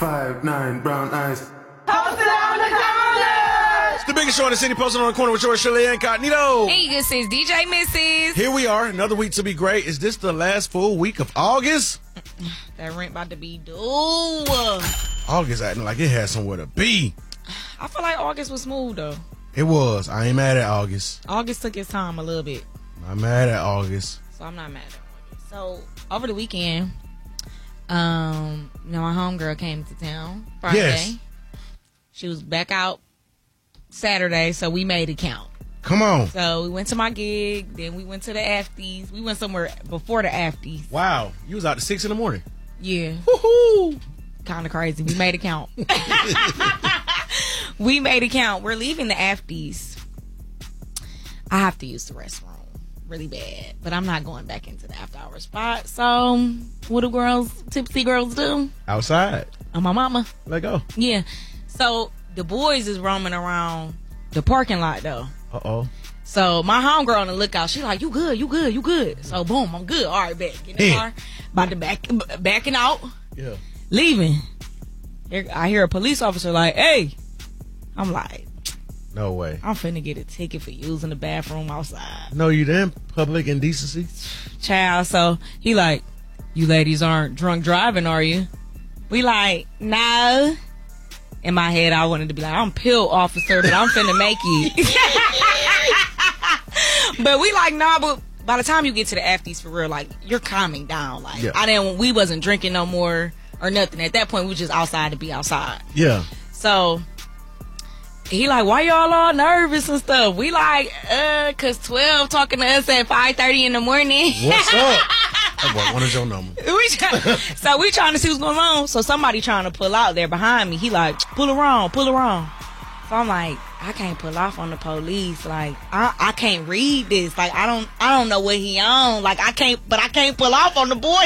5'9" brown eyes. Posted on the corner. It's the biggest show in the city, posted on the corner with George Shirley Incognito. Hey, this is DJ Mrs. Here we are, another week to be great. Is this the last full week of August? That rent about to be due. August acting like it had somewhere to be. I feel like August was smooth, though. It was. I ain't mad at August. August took its time a little bit. I'm mad at August. So I'm not mad at August. So, over the weekend, my homegirl came to town Friday. Yes. She was back out Saturday, so we made it count. Come on. So we went to my gig, then we went to the Afties. We went somewhere before the Afties. Wow. You was out to 6 in the morning. Yeah. Woohoo. Kind of crazy. We made it count. We made it count. We're leaving the Afties. I have to use the restroom really bad, but I'm not going back into the after hour spot. So what do tipsy girls do? Outside. On my mama. Let go. Yeah. So the boys is roaming around the parking lot though. Uh-oh. So my homegirl on the lookout, she like, you good. So boom, I'm good. All right, bet. Get in the car. About to backing out. Yeah. Leaving. I hear a police officer like, hey. I'm like, No way. I'm finna get a ticket for using the bathroom outside. No, you didn't. Public indecency. Child, so he like, you ladies aren't drunk driving, are you? We like, no. In my head, I wanted to be like, I'm pill officer, but I'm finna make it. But we like, nah, but by the time you get to the Afties for real, like, you're calming down. Like, yeah. We wasn't drinking no more or nothing. At that point, we was just outside to be outside. Yeah. So he like, why y'all all nervous and stuff? We like, cause 12 talking to us at 5:30 in the morning. What's up? That boy wanted your number. So we trying to see what's going on. So somebody trying to pull out there behind me. He like, pull around. So I'm like, I can't pull off on the police. Like, I can't read this. Like, I don't know what he on. Like, I can't pull off on the boy.